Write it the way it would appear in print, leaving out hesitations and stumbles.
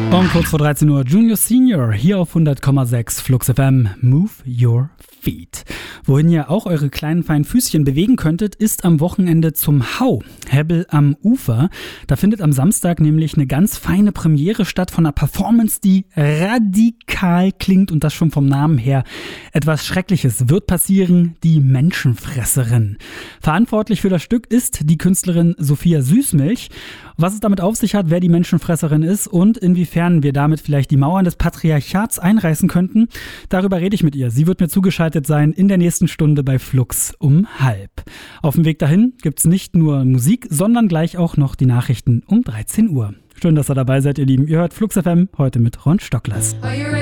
Um kurz vor 13 Uhr Junior Senior hier auf 100,6 Flux FM. Move your feet. Wohin ihr auch eure kleinen feinen Füßchen bewegen könntet, ist am Wochenende zum Hau, Hebbel am Ufer. Da findet am Samstag nämlich eine ganz feine Premiere statt von einer Performance, die radikal klingt und das schon vom Namen her. Etwas Schreckliches wird passieren, die Menschenfresserin. Verantwortlich für das Stück ist die Künstlerin Sophia Süßmilch. Was es damit auf sich hat, wer die Menschenfresserin ist und inwiefern wir damit vielleicht die Mauern des Patriarchats einreißen könnten, darüber rede ich mit ihr. Sie wird mir zugeschaltet sein in der nächsten Stunde bei Flux um 12:30. Auf dem Weg dahin gibt's nicht nur Musik, sondern gleich auch noch die Nachrichten um 13 Uhr. Schön, dass ihr dabei seid, ihr Lieben. Ihr hört Flux FM heute mit Ron Stocklers.